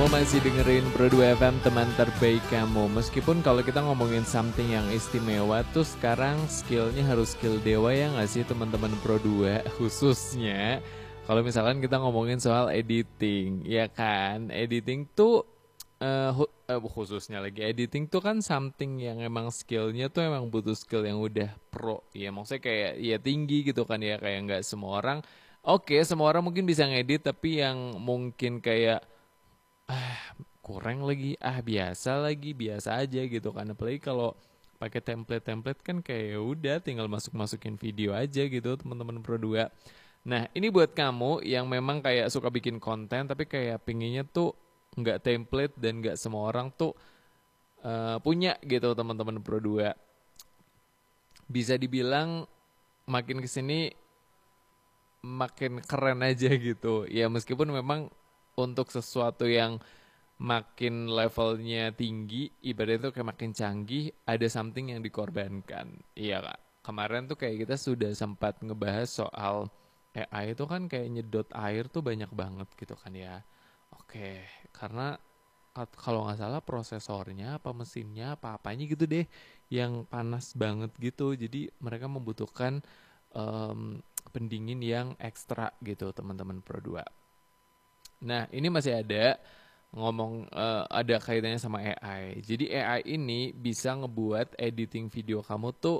Kamu masih dengerin Pro 2 FM, teman terbaik kamu. Meskipun kalau kita ngomongin something yang istimewa tuh sekarang skillnya harus skill dewa ya nggak sih teman-teman Pro 2. Khususnya kalau misalkan kita ngomongin soal editing, ya kan? Editing tuh khususnya lagi editing tuh kan something yang emang skillnya tuh emang butuh skill yang udah pro. Ya maksudnya kayak ya tinggi gitu kan ya, kayak nggak semua orang. Oke, semua orang mungkin bisa ngedit, tapi yang mungkin kayak kurang lagi, biasa aja gitu kan. Apalagi kalau pakai template-template kan kayak ya udah tinggal masukin video aja gitu teman-teman Pro 2. Nah, ini buat kamu yang memang kayak suka bikin konten tapi kayak pinginnya tuh nggak template dan nggak semua orang tuh punya gitu teman-teman Pro 2. Bisa dibilang makin kesini makin keren aja gitu. Ya meskipun memang untuk sesuatu yang makin levelnya tinggi, ibaratnya tuh kayak makin canggih, ada something yang dikorbankan. Iya kak. Kemarin tuh kayak kita sudah sempat ngebahas soal AI itu kan kayak nyedot air tuh banyak banget gitu kan ya. Oke, karena kalau nggak salah prosesornya apa mesinnya apa apanya gitu deh yang panas banget gitu. Jadi mereka membutuhkan pendingin yang ekstra gitu teman-teman Pro 2. Nah, ini masih ada ngomong ada kaitannya sama AI. Jadi AI ini bisa ngebuat editing video kamu tuh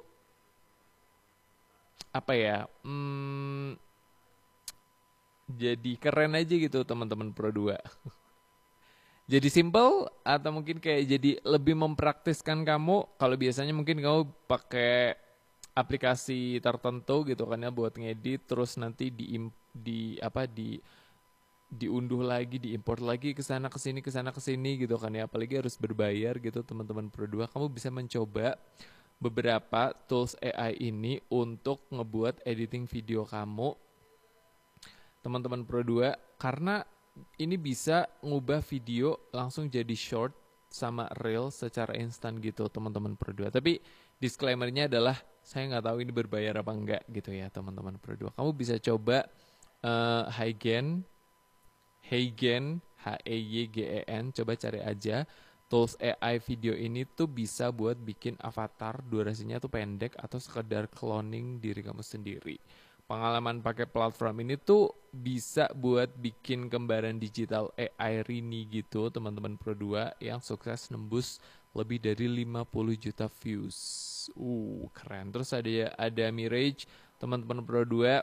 apa ya? Jadi keren aja gitu teman-teman Pro 2. Jadi simple atau mungkin kayak jadi lebih mempraktiskan kamu kalau biasanya mungkin kamu pakai aplikasi tertentu gitu kan ya buat ngedit terus nanti diunduh lagi, diimport lagi ke sana ke sini gitu kan ya. Apalagi harus berbayar gitu teman-teman Pro 2. Kamu bisa mencoba beberapa tools AI ini untuk ngebuat editing video kamu teman-teman Pro 2 karena ini bisa ngubah video langsung jadi short sama reel secara instan gitu teman-teman Pro 2. Tapi disclaimer-nya adalah saya nggak tahu ini berbayar apa enggak gitu ya teman-teman Pro 2. Kamu bisa coba Heigen, Heigen, coba cari aja. Tools AI video ini tuh bisa buat bikin avatar, durasinya tuh pendek atau sekedar cloning diri kamu sendiri. Pengalaman pakai platform ini tuh bisa buat bikin kembaran digital AI Rini gitu, teman-teman Pro 2 yang sukses nembus lebih dari 50 juta views. Keren. Terus ada Mirage, teman-teman Pro 2.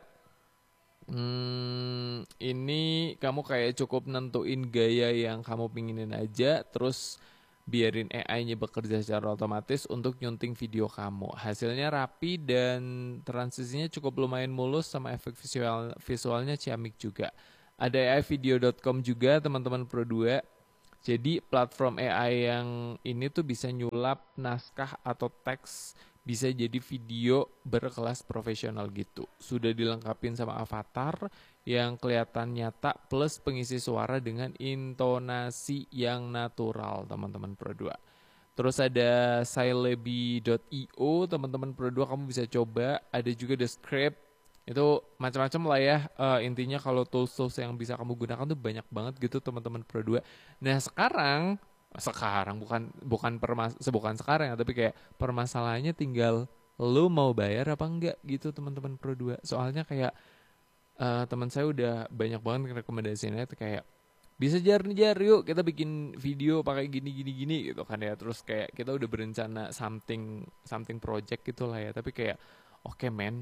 Ini kamu kayak cukup nentuin gaya yang kamu pinginin aja, terus biarin AI-nya bekerja secara otomatis untuk nyunting video kamu. Hasilnya rapi dan transisinya cukup lumayan mulus sama efek visualnya ciamik juga. Ada aivideo.com juga teman-teman Pro 2. Jadi platform AI yang ini tuh bisa nyulap naskah atau teks bisa jadi video berkelas profesional gitu. Sudah dilengkapin sama avatar yang kelihatan nyata plus pengisi suara dengan intonasi yang natural teman-teman Pro 2. Terus ada Silebi.io teman-teman Pro 2 kamu bisa coba. Ada juga The Script. Itu macam-macam lah ya. Intinya kalau tools-tools yang bisa kamu gunakan tuh banyak banget gitu teman-teman Pro 2. Nah, sekarang bukan sekarang ya, tapi kayak permasalahannya tinggal lu mau bayar apa enggak gitu teman-teman Pro 2. Soalnya kayak teman saya udah banyak banget rekomendasinya itu kayak bisa jar yuk kita bikin video pakai gini gitu kan ya. Terus kayak kita udah berencana something something project gitu lah ya, tapi kayak oke men,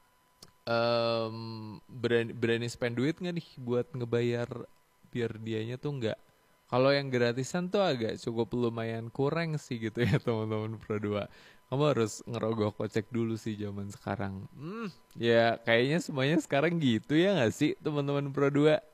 berani spend duit nggak nih buat ngebayar biar dianya tuh nggak, kalau yang gratisan tuh agak cukup lumayan kurang sih gitu ya teman-teman Pro 2. Kamu harus ngerogoh kocek dulu sih zaman sekarang. Ya kayaknya semuanya sekarang gitu ya nggak sih teman-teman Pro 2.